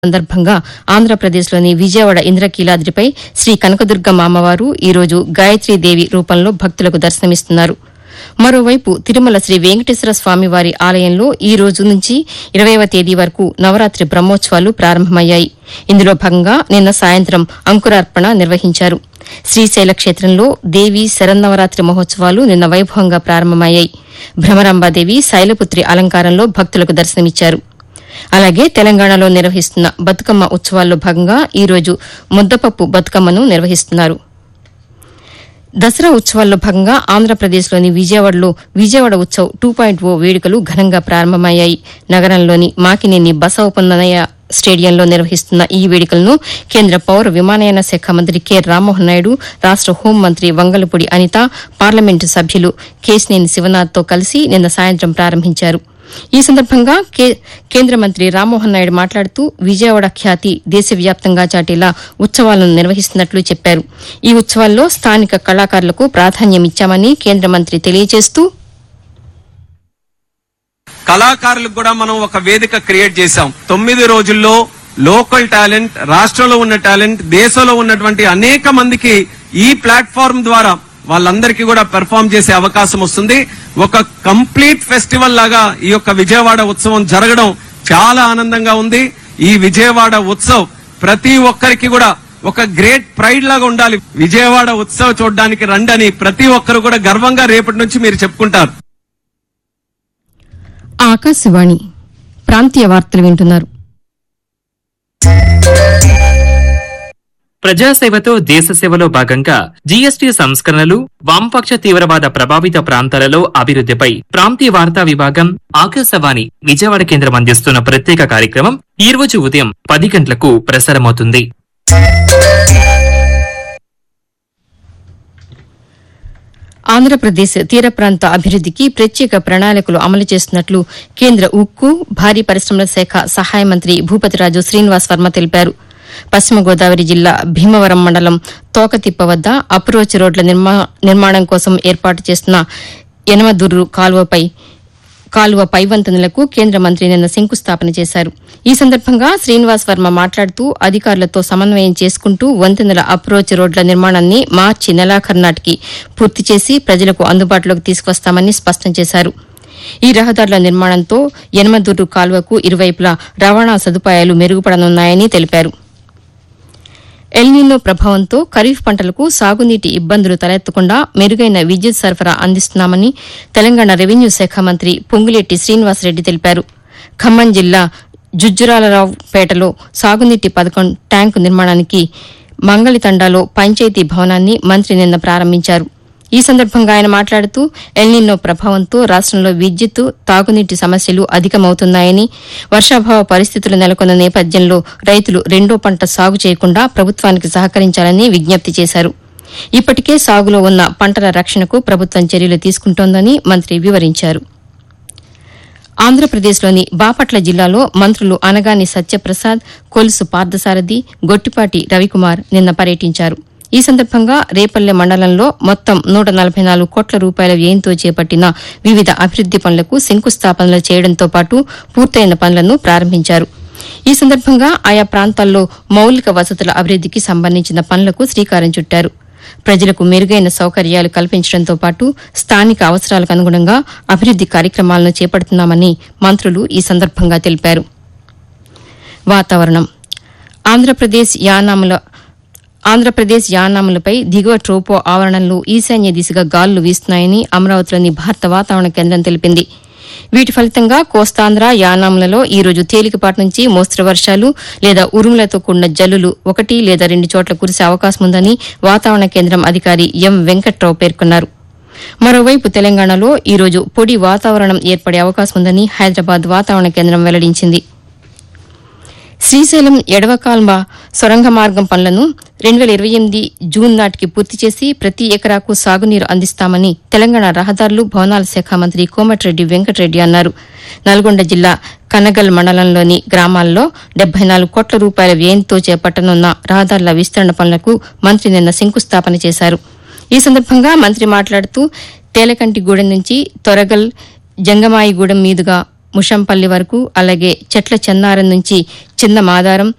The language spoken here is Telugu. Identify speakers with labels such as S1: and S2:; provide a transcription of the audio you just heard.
S1: సందర్భంగా ఆంధ్రప్రదేశ్లోని విజయవాడ ఇంద్రకీలాద్రిపై శ్రీ కనకదుర్గమ్మ అమ్మవారు ఈరోజు గాయత్రీదేవి రూపంలో భక్తులకు దర్శనమిస్తున్నారు. మరోవైపు తిరుమల శ్రీ వెంకటేశ్వర స్వామివారి ఆలయంలో ఈ రోజు నుంచి 20వ తేదీ వరకు నవరాత్రి బ్రహ్మోత్సవాలు ప్రారంభమయ్యాయి. ఇందులో భాగంగా నిన్న సాయంత్రం అంకురార్పణ నిర్వహించారు. శ్రీశైల క్షేత్రంలో దేవీ శరన్నవరాత్రి మహోత్సవాలు నిన్న వైభవంగా ప్రారంభమయ్యాయి. భ్రమరాంబాదేవి శైలపుత్రి అలంకారంలో భక్తులకు దర్శనమిచ్చారు. అలాగే తెలంగాణలో నిర్వహిస్తున్న బతుకమ్మ ఉత్సవాల్లో భాగంగా ఈ రోజు ముద్దపప్పు బతుకమ్మను నిర్వహిస్తున్నారు. దసరా ఉత్సవాల్లో భాగంగా ఆంధ్రప్రదేశ్లోని విజయవాడలో విజయవాడ ఉత్సవ్ 2.0 వేడుకలు ఘనంగా ప్రారంభమయ్యాయి. నగరంలోని మాకినేని బసవపున్నయ్య స్టేడియంలో నిర్వహిస్తున్న ఈ వేడుకలను కేంద్ర పౌర విమానయాన శాఖ మంత్రి కె రామ్మోహన్ నాయుడు, రాష్ట హోంమంత్రి వంగలపూడి అనిత, పార్లమెంటు సభ్యులు కేశినేని శివనాథ్తో కలిసి నిన్న సాయంత్రం ప్రారంభించారు. ఈ సందర్భంగా కేంద్ర మంత్రి రామ్మోహన్ నాయుడు మాట్లాడుతూ విజయవాడ ఖ్యాతి దేశవ్యాప్తంగా చాటేలా ఉత్సవాలను నిర్వహిస్తున్నట్లు చెప్పారు. ఈ ఉత్సవాల్లో స్థానిక కళాకారులకు ప్రాధాన్యమిచ్చామని కేంద్ర మంత్రి తెలియజేస్తూ,
S2: కళాకారులకు కూడా మనం ఒక వేదిక క్రియేట్ చేశాం. 9 రోజుల్లో లోకల్ టాలెంట్, రాష్ట్రంలో ఉన్న టాలెంట్, దేశంలో ఉన్నటువంటి అనేక మందికి ఈ ప్లాట్ఫామ్ ద్వారా వాళ్ళందరికీ కూడా పెర్ఫార్మ్ చేసే అవకాశం వస్తుంది. ఒక కంప్లీట్ ఫెస్టివల్ లాగా ఈ యొక్క విజయవాడ ఉత్సవం జరగడం చాలా ఆనందంగా ఉంది. ఈ విజయవాడ ఉత్సవ్ ప్రతి ఒక్కరికి కూడా ఒక గ్రేట్ ప్రైడ్ లాగా ఉండాలి. విజయవాడ ఉత్సవ్ చూడడానికి రండని ప్రతి ఒక్కరు కూడా గర్వంగా రేపటి నుంచి మీరు చెప్పుకుంటారు.
S1: ఆకాశవాణి ప్రాంతీయ వార్తలు వింటున్నారు.
S3: ప్రజాసేవతో దేశ సేవలో భాగంగా జీఎస్టీ సంస్కరణలు, వామపక్ష తీవ్రవాద ప్రభావిత ప్రాంతాలలో అభివృద్దిపై ప్రాంతీయ వార్తా విభాగం ఆకాశవాణి విజయవాడ కేంద్రం అందిస్తున్న ప్రత్యేక కార్యక్రమం ఈ రోజు ఉదయం 10 గంటలకు ప్రసారమవుతుంది.
S1: ఆంధ్రప్రదేశ్ తీర ప్రాంత అభివృద్దికి ప్రత్యేక ప్రణాళికలు అమలు చేస్తున్నట్లు కేంద్ర ఉక్కు, భారీ పరిశ్రమల శాఖ సహాయ మంత్రి భూపతిరాజు శ్రీనివాస్ వర్మ తెలిపారు. పశ్చిమ గోదావరి జిల్లా భీమవరం మండలం తోకతిప్ప వద్ద అప్రోచ్ రోడ్ల నిర్మాణం కోసం ఏర్పాటు చేస్తున్న యనమదుర్రు కాలువ పైవంతెనలకు కేంద్ర మంత్రి నిన్న శంకుస్థాపన చేశారు. ఈ సందర్భంగా శ్రీనివాస్ వర్మ మాట్లాడుతూ అధికారులతో సమన్వయం చేసుకుంటూ వంతెనల అప్రోచ్ రోడ్ల నిర్మాణాన్ని మార్చి నెలాఖరు నాటికి పూర్తి చేసి ప్రజలకు అందుబాటులోకి తీసుకొస్తామని స్పష్టం చేశారు. ఈ రహదారుల నిర్మాణంతో యనమదుర్రు కాలువకు ఇరువైపులా రవాణా సదుపాయాలు మెరుగుపడనున్నాయని తెలిపారు. ఎల్నినో ప్రభావంతో ఖరీఫ్ పంటలకు సాగునీటి ఇబ్బందులు తలెత్తకుండా మెరుగైన విద్యుత్ సరఫరా అందిస్తున్నామని తెలంగాణ రెవెన్యూ శాఖ మంత్రి పొంగులేటి శ్రీనివాసరెడ్డి తెలిపారు. ఖమ్మం జిల్లా జుజ్జురాలరావుపేటలో సాగునీటి పథకం ట్యాంకు నిర్మాణానికి మంగళితండాలో పంచాయతీ భవనాన్ని మంత్రి నిన్న ప్రారంభించారు. ఈ సందర్భంగా ఆయన మాట్లాడుతూ ఎల్నినో ప్రభావంతో రాష్టంలో విద్యుత్, తాగునీటి సమస్యలు అధికమవుతున్నాయని, వర్షాభావ పరిస్థితులు నెలకొన్న నేపథ్యంలో రైతులు రెండో పంట సాగు చేయకుండా ప్రభుత్వానికి సహకరించాలని విజ్ఞప్తి చేశారు. ఇప్పటికే సాగులో ఉన్న పంటల రక్షణకు ప్రభుత్వం చర్యలు తీసుకుంటోందని మంత్రి వివరించారు. ఆంధ్రప్రదేశ్లోని బాపట్ల జిల్లాలో మంత్రులు అనగాని సత్యప్రసాద్, కొలుసు పార్థసారథి, గొట్టిపాటి రవికుమార్ నిన్న పర్యటించారు. ఈ సందర్భంగా రేపల్లె మండలంలో మొత్తం 144 కోట్ల రూపాయల వ్యయంతో చేపట్టిన వివిధ అభివృద్ది పనులకు శంకుస్థాపనలు చేయడంతో పాటు పూర్తయిన పనులను ప్రారంభించారు. ఈ సందర్భంగా ఆయా ప్రాంతాల్లో మౌలిక వసతుల అభివృద్దికి సంబంధించిన పనులకు శ్రీకారం చుట్టారు. ప్రజలకు మెరుగైన సౌకర్యాలు కల్పించడంతో పాటు స్థానిక అవసరాలకు అనుగుణంగా అభివృద్ది కార్యక్రమాలను చేపడుతున్నామని మంత్రులు ఈ సందర్భంగా తెలిపారు. వాతావరణం. ఆంధ్రప్రదేశ్ యానాములపై దిగువ ట్రోపో ఆవరణంలో ఈశాన్య దిశగా గాలులు వీస్తున్నాయని అమరావతిలోని భారత వాతావరణ కేంద్రం తెలిపింది. వీటి ఫలితంగా కోస్తాంధ్ర, యానాములలో ఈ రోజు తేలికపాటి నుంచి మోస్తరు వర్షాలు లేదా ఉరుములతో కూడిన జల్లులు 1 లేదా 2 చోట్ల కురిసే అవకాశం ఉందని వాతావరణ కేంద్రం అధికారి ఎం వెంకట్రావు పేర్కొన్నారు. మరోవైపు తెలంగాణలో ఈ రోజు పొడి వాతావరణం ఏర్పడే అవకాశం ఉందని హైదరాబాద్ వాతావరణ కేంద్రం వెల్లడించింది. శ్రీశైలం ఎడవకాల్వ సొరంగ మార్గం పనులను 2028 జూన్ నాటికి పూర్తి చేసి ప్రతి ఎకరాకు సాగునీరు అందిస్తామని తెలంగాణ రహదారులు, భవనాల శాఖ మంత్రి కోమటిరెడ్డి వెంకటరెడ్డి అన్నారు. నల్గొండ జిల్లా కనగల్ మండలంలోని గ్రామాల్లో 74 కోట్ల రూపాయల వ్యయంతో చేపట్టనున్న రహదారుల విస్తరణ పనులకు మంత్రి నిన్న శంకుస్థాపన చేశారు. ఈ సందర్భంగా మంత్రి మాట్లాడుతూ తేలకంటిగూడెం నుంచి తొరగల్, జంగమాయిగూడెం మీదుగా ముషంపల్లి వరకు, అలాగే చెట్ల చెన్నారం నుంచి చిన్న మాదారం,